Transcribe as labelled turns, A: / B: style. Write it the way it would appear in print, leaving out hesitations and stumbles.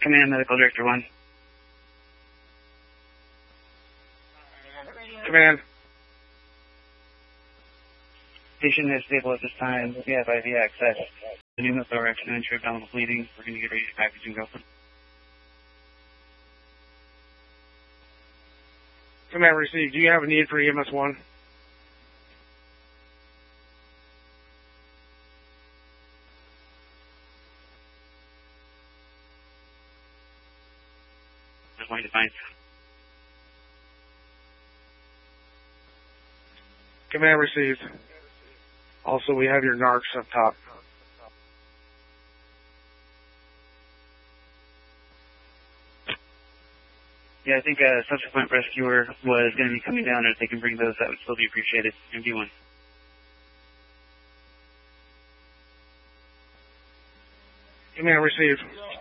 A: Command Medical Director 1.
B: Command.
A: Patient is stable at this time. We have IV access. Pneumothorax and intra-abdominal bleeding. We're going to get ready to package and go.
B: Command received. Do you have a need for EMS-1?
A: Just wanted to find.
B: Command received. Also, we have your narcs up top.
A: Yeah, I think a subsequent rescuer was going to be coming down, or if they can bring those, that would still be appreciated. MD1.
B: Command received.